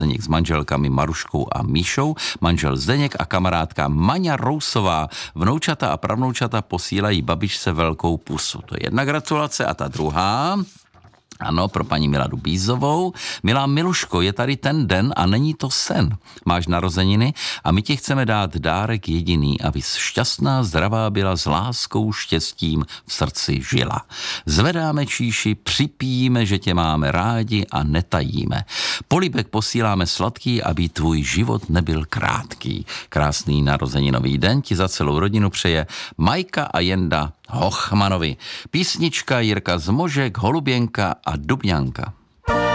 Zdeněk s manželkami Maruškou a Míšou, manžel Zdeněk a kamarádka Maňa Rousová. Vnoučata a pravnoučata posílají babičce velkou pusu. To je jedna gratulace a ta druhá... Ano, pro paní Miladu Bízovou. Milá Miluško, je tady ten den a není to sen. Máš narozeniny a my ti chceme dát dárek jediný, abys šťastná, zdravá byla, s láskou, štěstím v srdci žila. Zvedáme číši, připíjíme, že tě máme rádi a netajíme. Polibek posíláme sladký, aby tvůj život nebyl krátký. Krásný narozeninový den ti za celou rodinu přeje Majka a Jenda Hochmanovi. Písnička Jirka Zmožek, Holuběnka a Dubňanka.